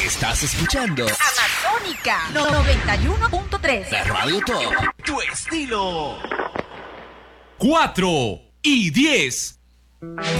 Estás escuchando Amazónica 91.3. la Radio Top. Tu estilo. 4 y 10.